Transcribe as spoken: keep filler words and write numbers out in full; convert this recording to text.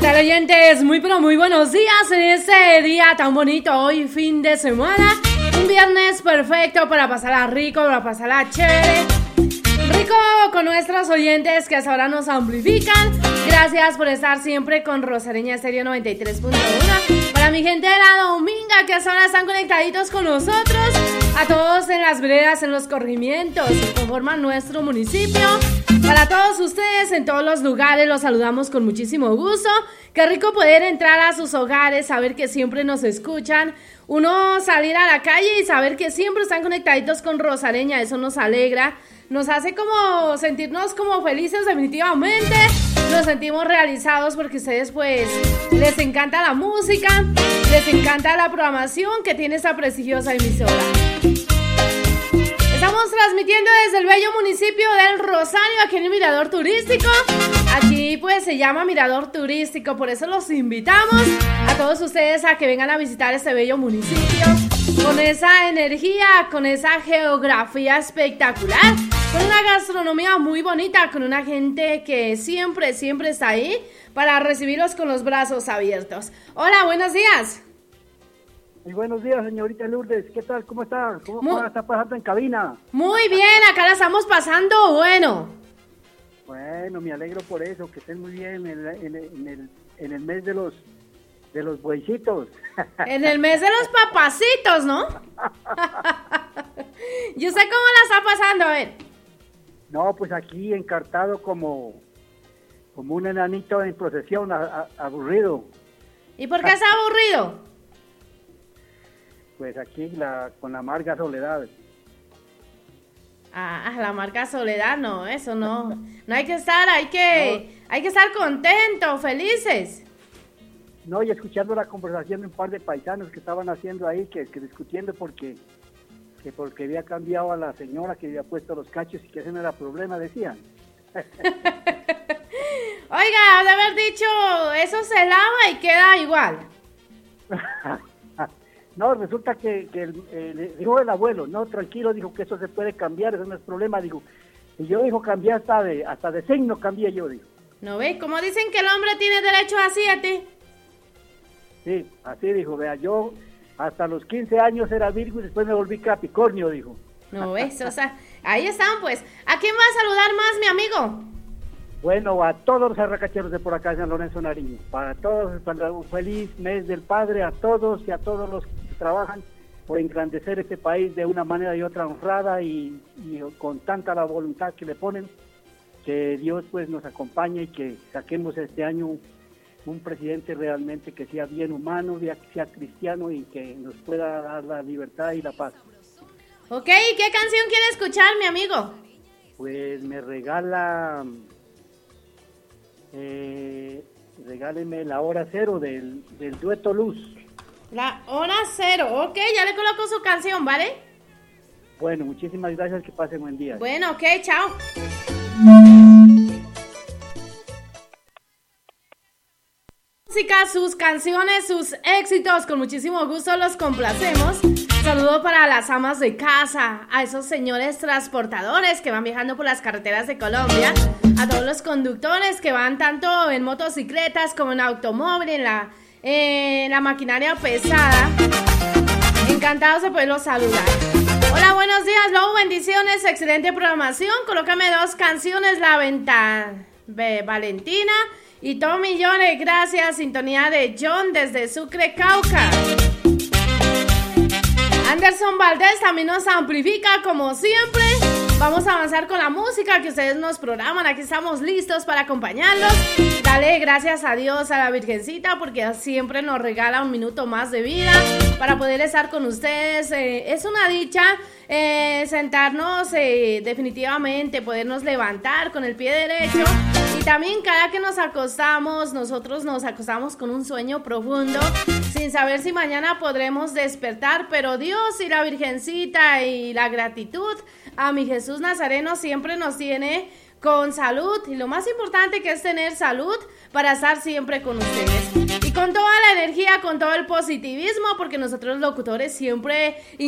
tal, oyentes? Muy pero muy buenos días en este día tan bonito, hoy fin de semana, un viernes perfecto para pasarla rico, para pasarla chévere, rico con nuestros oyentes que hasta ahora nos amplifican. Gracias por estar siempre con Rosareña Estéreo noventa y tres punto uno. Para mi gente de la Dominga que hasta ahora están conectaditos con nosotros, a todos en las veredas, en los corregimientos que conforman nuestro municipio. Para todos ustedes en todos los lugares los saludamos con muchísimo gusto. Qué rico poder entrar a sus hogares, saber que siempre nos escuchan. Uno salir a la calle y saber que siempre están conectaditos con Rosareña, eso nos alegra. Nos hace como sentirnos como felices definitivamente. Nos sentimos realizados porque ustedes pues les encanta la música, les encanta la programación que tiene esta prestigiosa emisora. Estamos transmitiendo desde el bello municipio del Rosario, aquí en el Mirador Turístico. Aquí pues se llama Mirador Turístico, por eso los invitamos a todos ustedes a que vengan a visitar este bello municipio con esa energía, con esa geografía espectacular, con una gastronomía muy bonita, con una gente que siempre, siempre está ahí para recibirlos con los brazos abiertos. Hola, buenos días. Muy buenos días, señorita Lourdes. ¿Qué tal? ¿Cómo está? ¿Cómo muy, está pasando en cabina? Muy bien, acá la estamos pasando bueno. Bueno, me alegro por eso, que estén muy bien en el, en el, en el, en el mes de los de los bueycitos. En el mes de los papacitos, ¿no? ¿Y usted cómo la está pasando? A ver. No, pues aquí encartado como, como un enanito en procesión, a, a, aburrido. ¿Y por qué está aburrido? Pues aquí la, con la amarga soledad. Ah, la amarga soledad, no, eso no. No hay que estar, hay que, no. hay que estar contentos, felices. No, y escuchando la conversación de un par de paisanos que estaban haciendo ahí, que, que discutiendo porque, que porque había cambiado a la señora que había puesto los cachos y que ese no era problema, decían. Oiga, de haber dicho, eso se lava y queda igual. No, resulta que, que el, el, dijo el abuelo, no, tranquilo, dijo que eso se puede cambiar, eso no es problema, dijo. Y yo dijo, cambié hasta de hasta de signo, cambié yo, dijo. ¿No ves? Como dicen que el hombre tiene derecho a siete. Sí, así dijo, vea, yo hasta los quince años era Virgo y después me volví Capricornio, dijo. ¿No ves? O sea, ahí están pues. ¿A quién va a saludar más, mi amigo? Bueno, a todos los arracacheros de por acá en San Lorenzo Nariño, para todos, para un feliz mes del Padre, a todos y a todos los que trabajan por engrandecer este país de una manera y otra honrada y, y con tanta la voluntad que le ponen, que Dios pues nos acompañe y que saquemos este año un, un presidente realmente que sea bien humano, que sea cristiano y que nos pueda dar la libertad y la paz. Ok, ¿y qué canción quiere escuchar, mi amigo? Pues me regala... Eh, regáleme La Hora Cero del, del dueto Luz. La Hora Cero, ok, ya le coloco su canción, ¿vale? Bueno, muchísimas gracias, que pasen buen día. Bueno, ok, chao. Música, sus canciones, sus éxitos, con muchísimo gusto los complacemos. Saludo para las amas de casa, a esos señores transportadores que van viajando por las carreteras de Colombia, a todos los conductores que van tanto en motocicletas como en automóvil, en la, en la maquinaria pesada. Encantados de poderlos saludar. Hola, buenos días, Lobo, bendiciones, excelente programación. Colócame dos canciones, La Venta de Valentina y Tommy Millones, gracias. Sintonía de John desde Sucre, Cauca. Anderson Valdés también nos amplifica como siempre. Vamos a avanzar con la música que ustedes nos programan. Aquí estamos listos para acompañarlos. Dale gracias a Dios, a la Virgencita, porque siempre nos regala un minuto más de vida para poder estar con ustedes. Eh, es una dicha eh, sentarnos eh, definitivamente, podernos levantar con el pie derecho. Y también cada que nos acostamos, nosotros nos acostamos con un sueño profundo, sin saber si mañana podremos despertar, pero Dios y la Virgencita y la gratitud a mi Jesús Nazareno siempre nos tiene con salud, y lo más importante que es tener salud para estar siempre con ustedes. Y con toda la energía, con todo el positivismo, porque nosotros locutores siempre